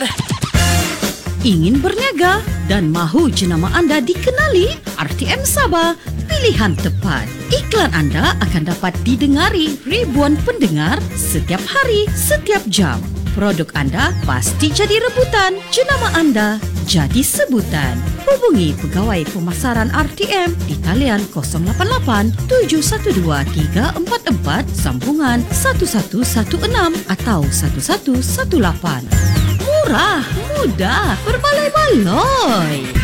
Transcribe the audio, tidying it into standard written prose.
Ingin berniaga dan mahu jenama anda dikenali? RTM Sabah, pilihan tepat. Iklan anda akan dapat didengari ribuan pendengar setiap hari, setiap jam. Produk anda pasti jadi rebutan. Jenama anda jadi sebutan. Hubungi Pegawai Pemasaran RTM di talian 088 712 344 sambungan 1116 atau 1118. Murah, mudah, berbaloi-baloi.